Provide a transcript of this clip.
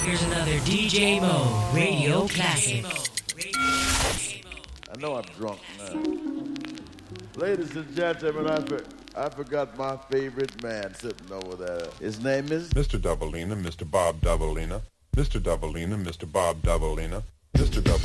Here's another DJ Mo Radio Classic. I know I'm drunk now. Ladies and gentlemen, I forgot my favorite man sitting over there. His name is Mr. Doubleina, Mr. Bob Doubleina, Mr. Doubleina, Mr. Bob Doubleina, Mr. Doubleina.